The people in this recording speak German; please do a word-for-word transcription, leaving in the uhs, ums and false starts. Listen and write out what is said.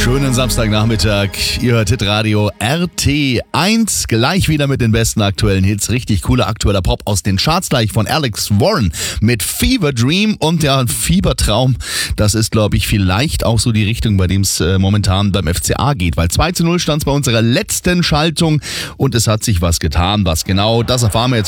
Schönen Samstagnachmittag. Ihr hört Hitradio R T eins. Gleich wieder mit den besten aktuellen Hits. Richtig cooler aktueller Pop aus den Charts, gleich von Alex Warren mit Fever Dream. Und ja, Fiebertraum, das ist, glaube ich, vielleicht auch so die Richtung, bei dem es äh, momentan beim F C A geht. Weil zwei zu null stand es bei unserer letzten Schaltung und es hat sich was getan. Was genau, das erfahren wir jetzt